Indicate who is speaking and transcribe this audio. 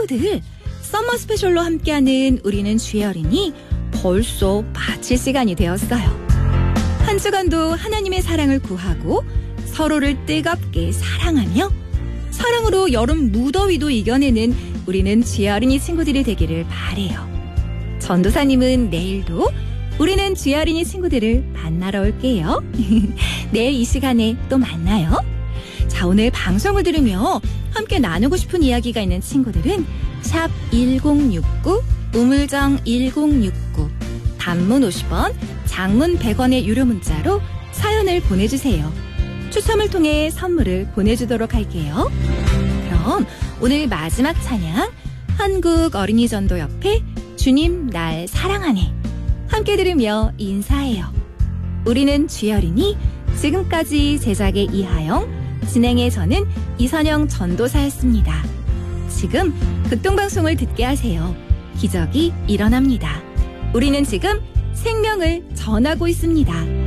Speaker 1: 친구들, 썸머 스페셜로 함께하는 우리는 주의 어린이 벌써 마칠 시간이 되었어요. 한 주간도 하나님의 사랑을 구하고 서로를 뜨겁게 사랑하며 사랑으로 여름 무더위도 이겨내는 우리는 주의 어린이 친구들이 되기를 바래요. 전도사님은 내일도 우리는 주의 어린이 친구들을 만나러 올게요. 내일 이 시간에 또 만나요. 자, 오늘 방송을 들으며 함께 나누고 싶은 이야기가 있는 친구들은 샵 1069, 우물정 1069, 단문 50원, 장문 100원의 유료 문자로 사연을 보내주세요. 추첨을 통해 선물을 보내주도록 할게요. 그럼 오늘 마지막 찬양, 한국어린이전도협회 주님 날 사랑하네 함께 들으며 인사해요. 우리는 주의 어린이, 지금까지 제작의 이하영, 진행의 저는 이선영 전도사였습니다. 지금 극동방송을 듣게 하세요. 기적이 일어납니다. 우리는 지금 생명을 전하고 있습니다.